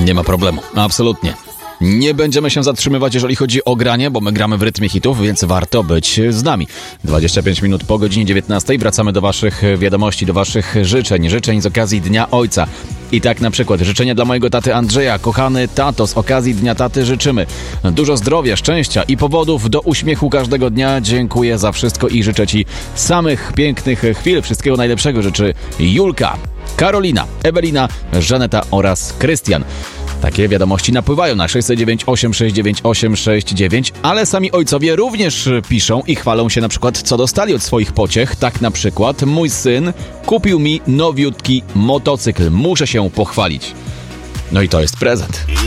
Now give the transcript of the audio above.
Nie ma problemu, absolutnie. Nie będziemy się zatrzymywać, jeżeli chodzi o granie, bo my gramy w rytmie hitów, więc warto być z nami. 25 minut po godzinie 19 wracamy do waszych wiadomości, do waszych życzeń z okazji Dnia Ojca. I tak na przykład życzenia dla mojego taty Andrzeja. Kochany tato, z okazji Dnia Taty życzymy dużo zdrowia, szczęścia i powodów do uśmiechu każdego dnia. Dziękuję za wszystko i życzę ci samych pięknych chwil. Wszystkiego najlepszego życzy Julka, Karolina, Ewelina, Żaneta oraz Krystian. Takie wiadomości napływają na 609 869 869, ale sami ojcowie również piszą i chwalą się na przykład, co dostali od swoich pociech. Tak na przykład mój syn kupił mi nowiutki motocykl. Muszę się pochwalić. No i to jest prezent.